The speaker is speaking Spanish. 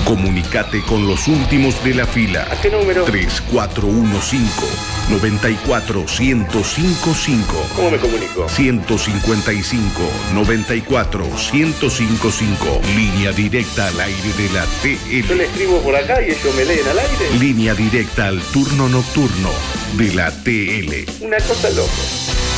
Comunicate con los últimos de la fila. ¿A qué número? 3415-94-1055. ¿Cómo me comunico? 155-94-1055. Línea directa al aire de la TL. Yo le escribo por acá y ellos me leen al aire. Línea directa al turno nocturno de la TL. Una cosa loca.